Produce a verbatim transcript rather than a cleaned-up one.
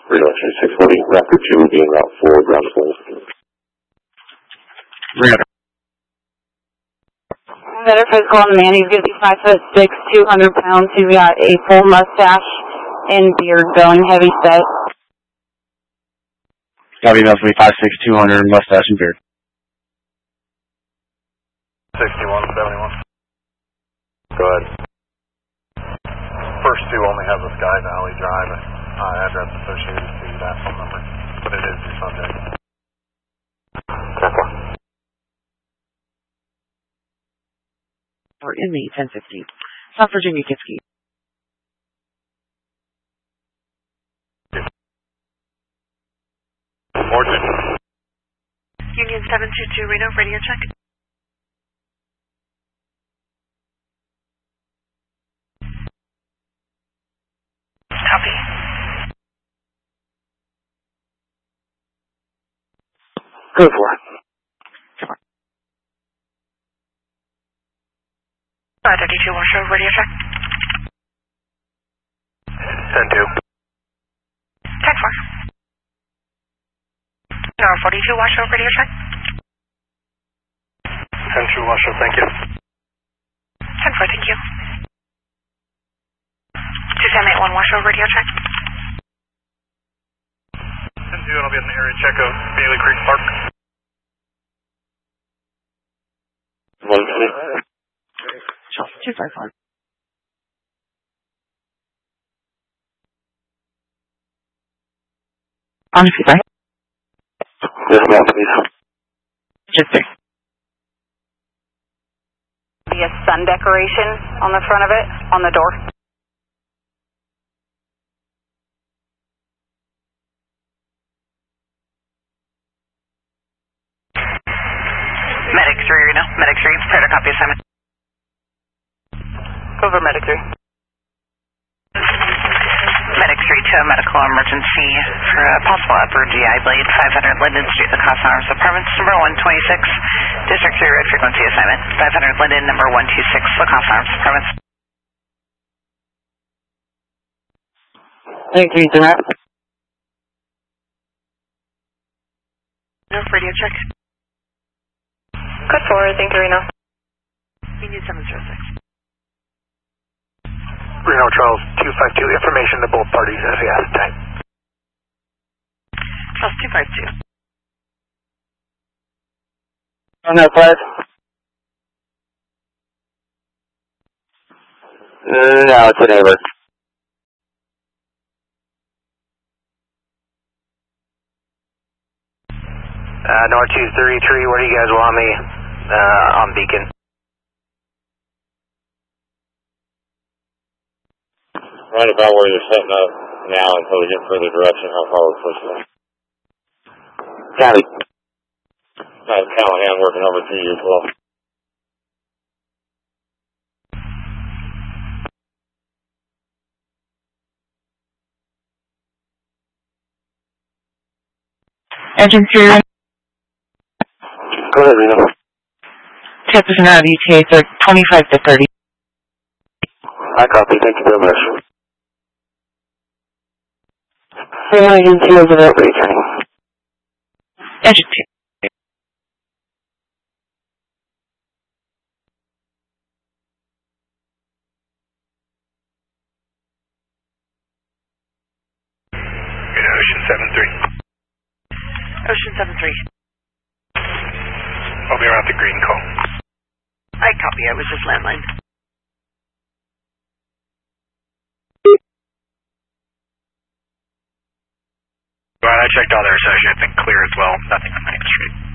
Reduction six forty, Raptor two will be en route for ground school. Radar. Better physical on the man. He's going to be five foot six, two hundred pounds. He's got a full mustache and beard going, heavy set. Gotta be about to be five six, two hundred, mustache and beard. sixty-one seventy-one. Go ahead. First two only have this guy Valley Drive uh, address associated to that phone number, but it is your subject. ten four. Or in the ten fifty. South Virginia Kitsky. Morton. Union seven two two Reno, radio check. Copy. Go for it. five thirty-two Washoe, radio check. ten two. ten four. Tower forty-two Washoe, radio check. ten two Washoe, thank you. ten four, thank you. two seven eight one Washoe, radio check. ten two, and I'll be at an area check of Bailey Creek Park. one minute. two five one. Honestly, right? Yes, ma'am, please. Just there. Be a sun decoration on the front of it, on the door. Medic three, Reno. Medic three, prepare to copy assignment. Over Medic three. Medic three to a medical emergency for a possible upper G I bleed, five hundred Linden Street, the Casa Arms Apartments, number one twenty-six, District three, red frequency assignment, five hundred Linden, number one twenty-six, the Casa Arms Apartments. Thank you, sir. No, radio check. Good for thank you, Reno. Union seven zero six. Reno Charles two five two, information to both parties as he has time. Charles two five two. On that five? Uh, no, it's a neighbor. Uh, North two thirty-three, where do you guys want me? Uh, on Beacon. Right about where you're setting up now until we get further direction, how far we're pushing it. Copy. I have Callahan working over to you as well. Engine zero. Go ahead, Reno. ten percent out of E T A, so twenty-five to thirty. I copy, thank you very much. Three agency over there returning. Engine two. Ocean seven three. Ocean seven three. I'll be around the green call. I copy, I was just landline. Well, I checked all their associates and clear as well. Nothing on Main Street.